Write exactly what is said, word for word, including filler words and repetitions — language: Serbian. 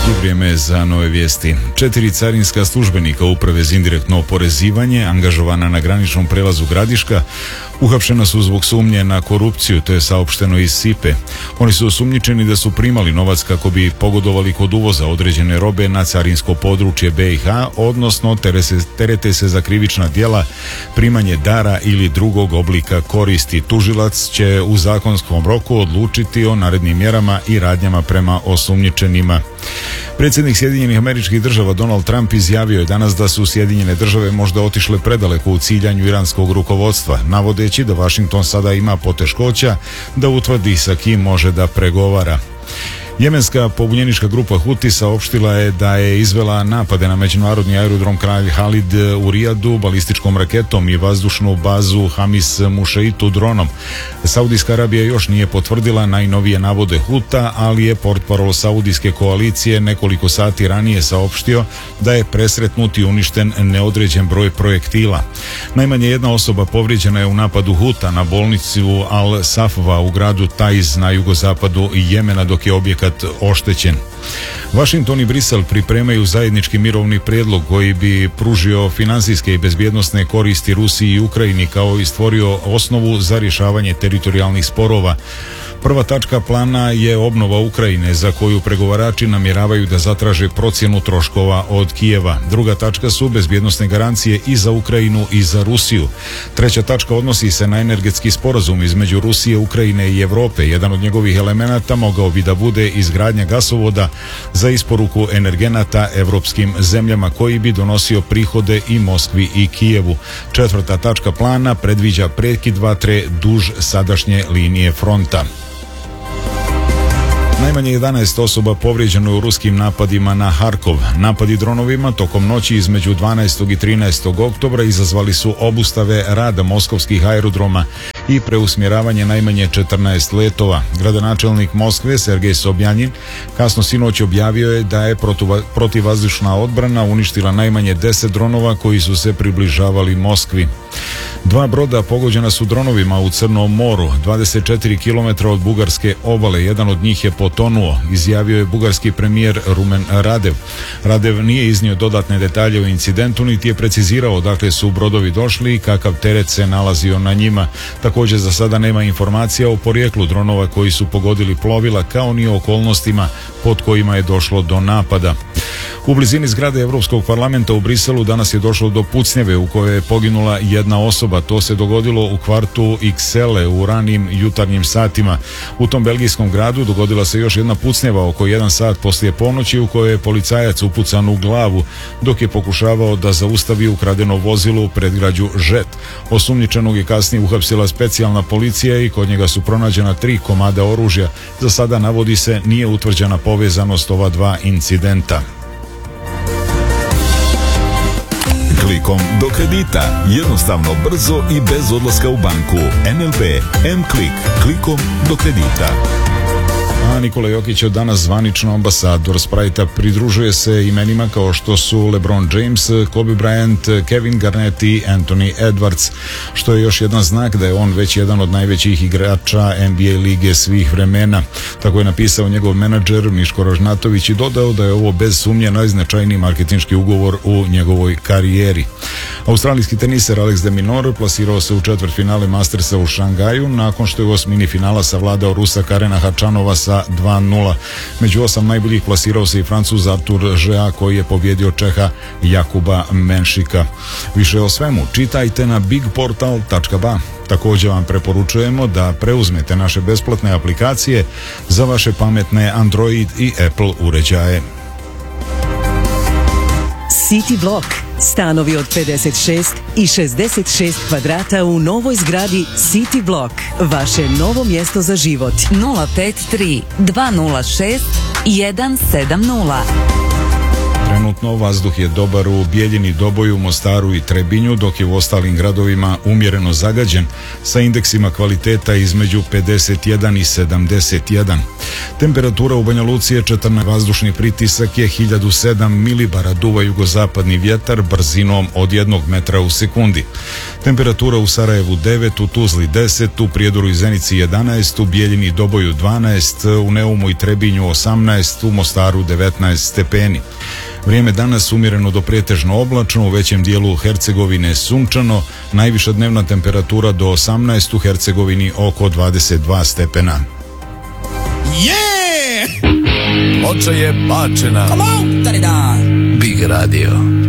I vrijeme za nove vijesti. Četiri carinska službenika Uprave za indirektno oporezivanje, angažovana na graničnom prelazu Gradiška, uhapšena su zbog sumnje na korupciju, to je saopšteno iz Sipe. Oni su osumnjičeni da su primali novac kako bi pogodovali kod uvoza određene robe na carinsko područje B i H, odnosno terete se za krivična djela, primanje dara ili drugog oblika koristi. Tužilac će u zakonskom roku odlučiti o narednim mjerama i radnjama prema osumnjičenima. Predsjednik Sjedinjenih Američkih Država Donald Trump izjavio je danas da su Sjedinjene Države možda otišle predaleko u ciljanju iranskog rukovodstva, navodeći da Washington sada ima poteškoća da utvrdi sa kim može da pregovara. Jemenska pobunjenička grupa Huti saopštila je da je izvela napade na međunarodni aerodrom Kralj Halid u Rijadu balističkom raketom i vazdušnu bazu Hamis Mušeitu dronom. Saudijska Arabija još nije potvrdila najnovije navode Huta, ali je portparol saudijske koalicije nekoliko sati ranije saopštio da je presretnut i uništen neodređen broj projektila. Najmanje jedna osoba povrijeđena je u napadu Huta na bolnicu Al Safva u gradu Taiz na jugozapadu Jemena, dok je objekat oštećen. Washington i Brisel pripremaju zajednički mirovni prijedlog koji bi pružio finansijske i bezbjednosne koristi Rusiji i Ukrajini, kao i stvorio osnovu za rješavanje teritorijalnih sporova. Prva tačka plana je obnova Ukrajine, za koju pregovarači namjeravaju da zatraže procjenu troškova od Kijeva. Druga tačka su bezbjednosne garancije i za Ukrajinu i za Rusiju. Treća tačka odnosi se na energetski sporazum između Rusije, Ukrajine i Europe. Jedan od njegovih elemenata mogao bi da bude izgradnja gasovoda za isporuku energenata evropskim zemljama, koji bi donosio prihode i Moskvi i Kijevu. Četvrta tačka plana predviđa prekid vatre duž sadašnje linije fronta. Najmanje jedanaest osoba povrijeđeno je u ruskim napadima na Harkov. Napadi dronovima tokom noći između dvanaestog i trinaestog oktobra izazvali su obustave rada moskovskih aerodroma i preusmjeravanje najmanje četrnaest letova. Gradonačelnik Moskve Sergej Sobjanin kasno sinoć objavio je da je protivvazdušna odbrana uništila najmanje deset dronova koji su se približavali Moskvi. Dva broda pogođena su dronovima u Crnom moru, dvadeset četiri kilometra od bugarske obale. Jedan od njih je potonuo, izjavio je bugarski premijer Rumen Radev. Radev nije iznio dodatne detalje o incidentu, niti je precizirao dakle su brodovi došli i kakav teret se nalazio na njima. Također za sada nema informacija o porijeklu dronova koji su pogodili plovila, kao ni o okolnostima pod kojima je došlo do napada. U blizini zgrade Europskog parlamenta u Briselu danas je došlo do pucnjave u kojoj je poginula jedna osoba. To se dogodilo u kvartu Iksele u ranim jutarnjim satima. U tom belgijskom gradu dogodila se još jedna pucnjava oko jedan sat poslije ponoći, u kojoj je policajac upucan u glavu dok je pokušavao da zaustavi ukradeno vozilo u predgrađu Žet. Osumnjičenog je kasnije uhapsila specijalna policija i kod njega su pronađena tri komada oružja. Za sada, navodi se, nije utvrđena povezanost ova dva incidenta. Klikom do kredita. Jednostavno, brzo i bez odlaska u banku. N L B M-Klik. Klikom do kredita. A Nikola Jokić od danas zvanično ambasador Sprite-a, pridružuje se imenima kao što su LeBron James, Kobe Bryant, Kevin Garnett i Anthony Edwards, što je još jedan znak da je on već jedan od najvećih igrača N B A lige svih vremena. Tako je napisao njegov menadžer Miško Ražnatović i dodao da je ovo bez sumnje najznačajniji marketinški ugovor u njegovoj karijeri. Australijski teniser Alex de Minaur plasirao se u četvrtfinale Mastersa u Šangaju nakon što je u osmini finala savladao Rusa Karena Hačanova sa dva nula. Među osam najboljih plasirao se i Francuz Artur Žea, koji je pobjedio Čeha Jakuba Menšika. Više o svemu čitajte na big portal tačka ba. Također vam preporučujemo da preuzmete naše besplatne aplikacije za vaše pametne Android i Apple uređaje. City Block. Stanovi od pedeset šest i šezdeset šest kvadrata u novoj zgradi City Block. Vaše novo mjesto za život. nula pet tri dva nula šest jedan sedam nula. Trenutno vazduh je dobar u Bijeljini, Doboju, Mostaru i Trebinju, dok je u ostalim gradovima umjereno zagađen sa indeksima kvaliteta između pedeset jedan i sedamdeset jedan. Temperatura u Banja Luci je četrnaest, vazdušni pritisak je hiljadu sedam milibara, duva jugozapadni vjetar brzinom od jednog metra u sekundi. Temperatura u Sarajevu devet, u Tuzli deset, u Prijedoru i Zenici jedanaest, u Bijeljini i Doboju dvanaest, u Neumu i Trebinju osamnaest, u Mostaru devetnaest stepeni. Vrijeme danas umjereno do pretežno oblačno, u većem dijelu Hercegovine sunčano, najviša dnevna temperatura do osamnaest, u Hercegovini oko dvadeset dva stepena. Yeah! Ploča je bačena. Come on, Big Radio.